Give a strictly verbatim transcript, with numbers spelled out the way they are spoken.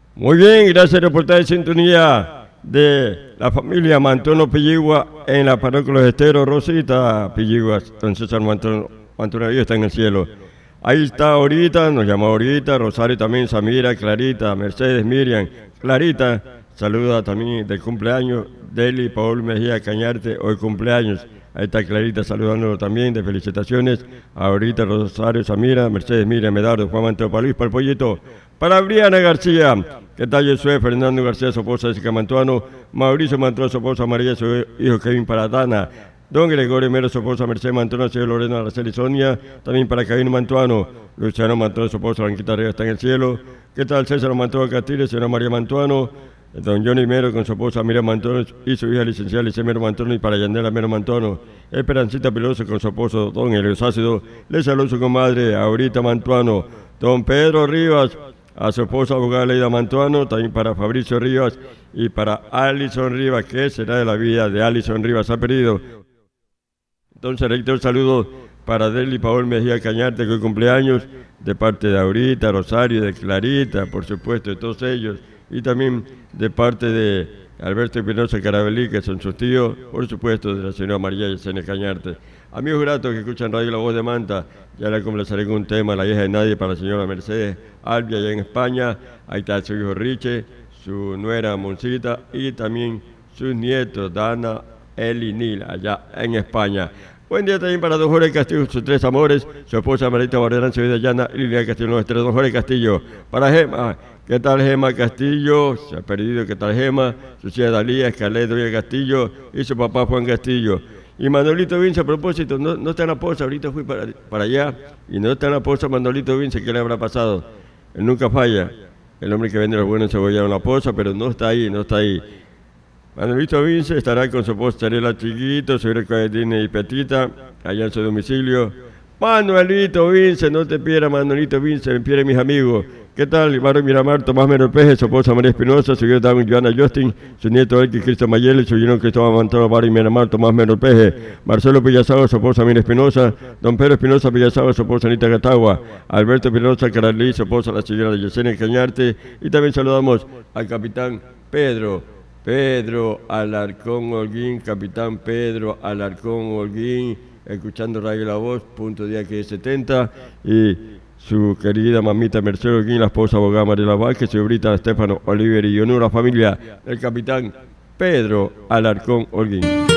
Muy bien, gracias por estar en sintonía de la familia Mantono Pilligua en la parroquia Los Esteros. Rosita Pilligua, don César Mantono, Mantono Dios está en el cielo. Ahí está ahorita, nos llama ahorita, Rosario también, Samira, Clarita, Mercedes, Miriam, Clarita, saluda también del cumpleaños, Deli, Paul Mejía Cañarte, hoy cumpleaños. Ahí está Clarita saludándolo también, de felicitaciones. Ahorita Rosario, Samira, Mercedes, Miriam, Medardo, Juan Mantono, para Luis, para el Pollito. Para Briana García, ¿qué tal Josué? Fernando García, su esposa Jessica Mantuano, Mauricio Mantuano, su esposa María, su hijo Kevin para Dana, don Gregorio Mero, su esposa Mercedes Mantuano, señor Lorena Araceli Sonia, también para Kevin Mantuano, Luciano Mantuano, su esposa Blanquita Reyes está en el cielo. ¿Qué tal César Mantuano Castillo, señora María Mantuano, don Johnny Mero con su esposa Miriam Mantuano y su hija licenciada Lice Mero Mantuano, y para Yandela Mero Mantuano, Esperancita Peloso con su esposo don Elios Ácido, le saluda su comadre Aurita Mantuano, don Pedro Rivas, a su esposa abogada Leida Mantuano, también para Fabricio Rivas y para Alison Rivas, que será de la vida de Alison Rivas, ha perdido. Entonces reitero un saludo para Deli Paul Mejía Cañarte, que hoy cumpleaños, de parte de Aurita, Rosario, de Clarita, por supuesto, de todos ellos, y también de parte de Alberto Espinosa Carabelí, que son sus tíos, por supuesto, de la señora María Yesenia Cañarte. Amigos gratos que escuchan Radio La Voz de Manta, ya le complaceré con un tema, La hija de nadie, para la señora Mercedes Albia, allá en España. Ahí está su hijo Riche, su nuera Moncita y también sus nietos, Dana, Eli, Nil, allá en España. Buen día también para don Jorge Castillo, sus tres amores, su esposa Marita Barberán, su vida Llana, y Lilia Castillo, nuestros don Jorge Castillo. Para Gema, ¿qué tal Gema Castillo? Se ha perdido, ¿qué tal Gema? Su tía Dalía, Escalé, Doña Castillo y su papá Juan Castillo. Y Manolito Vince, a propósito, no, no está en la posa, ahorita fui para, para allá, y no está en la posa Manolito Vince, ¿qué le habrá pasado? Él nunca falla, el hombre que vende los buenos cebollados en la posa, pero no está ahí, no está ahí. Manolito Vince estará con su esposa Charela Chiquito, su hija y Petita, allá en su domicilio. Manuelito Vince, no te pierdas, Manuelito Vince, me pierden mis amigos. ¿Qué tal? Ibarro Miramar, Tomás Mero Peje, su esposa María Espinosa, su hijo David Joana Justin, su nieto Elki Cristian Mayele, su yerno Cristóbal Mantoro, Barrio Miramar, Tomás Mero Peje, Marcelo Pillazaga, su esposa Mira Espinosa, don Pedro Espinosa Pillazaga, su esposa Anita Catagua, Alberto Espinosa Caralí, su esposa la señora Yesenia Cañarte, y también saludamos al capitán Pedro, Pedro Alarcón Holguín, capitán Pedro Alarcón Holguín, escuchando Radio La Voz, punto día que es setenta, y su querida mamita Mercedes Holguín, la esposa abogada Mariela Vázquez, señorita Estefano Oliver y Honor, la familia del capitán Pedro Alarcón Holguín.